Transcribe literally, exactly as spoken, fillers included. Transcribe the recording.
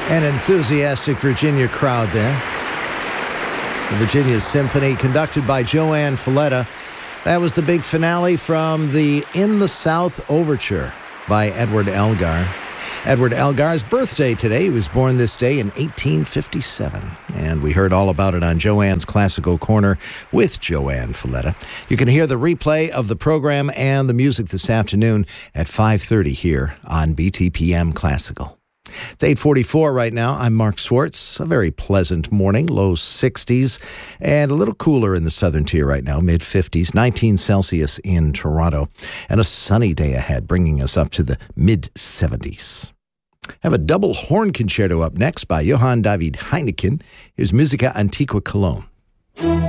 An enthusiastic Virginia crowd there. The Virginia Symphony, conducted by Joanne Falletta. That was the big finale from the In the South Overture by Edward Elgar. Edward Elgar's birthday today. He was born this day in eighteen fifty-seven. And we heard all about it on Joanne's Classical Corner with Joanne Falletta. You can hear the replay of the program and the music this afternoon at five thirty here on B T P M Classical. It's eight forty-four right now. I'm Mark Swartz. A very pleasant morning, low sixties, and a little cooler in the southern tier right now, mid fifties, nineteen Celsius in Toronto, and a sunny day ahead, bringing us up to the mid seventies. Have a double horn concerto up next by Johann David Heineken. Here's Musica Antiqua Cologne.